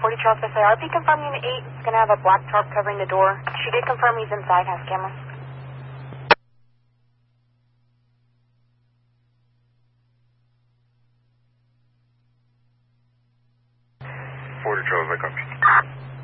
40 Charles SA. RP confirm Unit 8 is going to have a black tarp covering the door. She did confirm he's inside, has cameras. 40 Charles, I copy.